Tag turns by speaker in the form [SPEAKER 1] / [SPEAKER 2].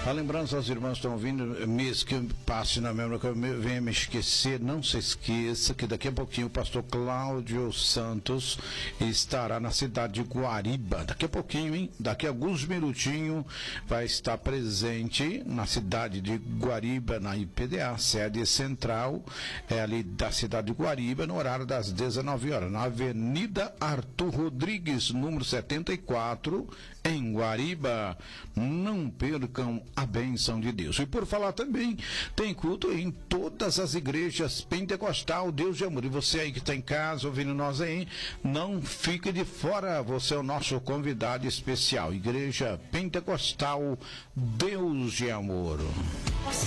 [SPEAKER 1] A lembrança aos irmãos que estão ouvindo, mês que passe na memória, que eu venha me esquecer, não se esqueça que daqui a pouquinho o pastor Cláudio Santos estará na cidade de Guariba. Daqui a pouquinho, hein? Daqui a alguns minutinhos vai estar presente na cidade de Guariba, na IPDA, sede central, ali da cidade de Guariba, no horário das 19 horas, na Avenida Arthur Rodrigues, número 74, em Guariba. Não percam a bênção de Deus. E por falar também, tem culto em todas as igrejas pentecostal, Deus de amor. E você aí que está em casa ouvindo nós aí, não fique de fora, você é o nosso convidado especial. Igreja Pentecostal, Deus de amor.